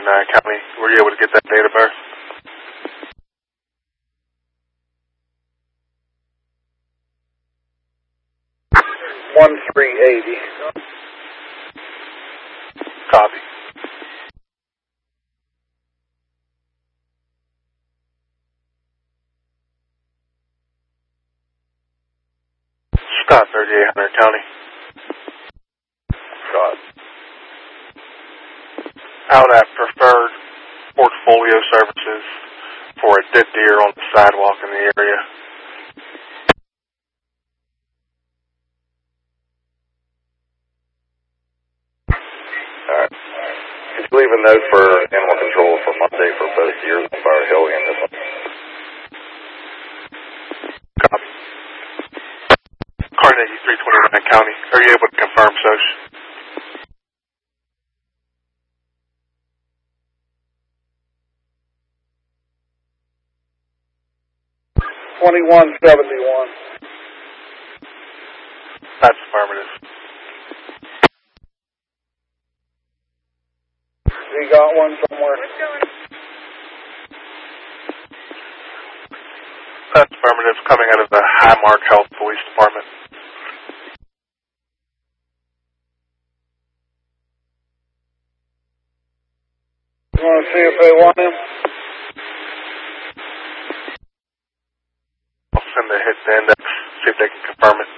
Nye County. Were you able to get that date of birth? $1,380. Copy. Scott, 3800 County. Scott. Out at Preferred Portfolio Services for a dead deer on the sidewalk in the area. Alright. Could you leave a note for animal control for Monday for both deer on Fire Hill and this one? Copy. Carnegie, 329 County. Are you able to confirm, Soch? $21.71. That's affirmative. You got one somewhere? That's affirmative. Coming out of the Highmark Health Police Department. You want to see if they want him? I'll send the hit to index, see if they can confirm it.